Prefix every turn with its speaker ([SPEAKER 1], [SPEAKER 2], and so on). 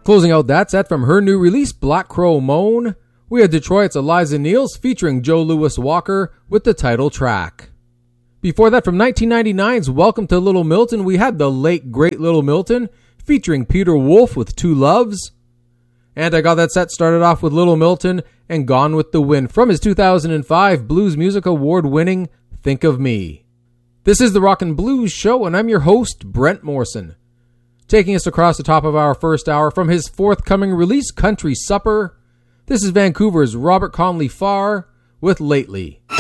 [SPEAKER 1] Closing out that set from her new release, Black Crow Moan, we had Detroit's Eliza Niels featuring Joe Louis Walker with the title track. Before that, from 1999's Welcome to Little Milton, we had the late great Little Milton featuring Peter Wolf with Two Loves. And I got that set started off with Little Milton and Gone with the Wind from his 2005 Blues Music Award winning Think of Me. This is the Rock and Blues Show, and I'm your host, Brent Morrison. Taking us across the top of our first hour from his forthcoming release, Country Supper, this is Vancouver's Robert Conley Farr with Lately.